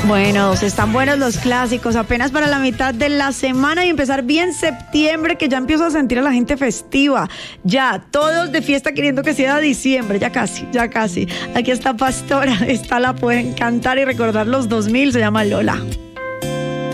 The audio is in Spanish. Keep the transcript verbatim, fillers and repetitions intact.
Bueno, están buenos los clásicos, apenas para la mitad de la semana y empezar bien septiembre, que ya empiezo a sentir a la gente festiva. Ya, todos de fiesta queriendo que sea diciembre, ya casi, ya casi. Aquí está Pastora, esta la pueden cantar y recordar los dos mil, se llama Lola.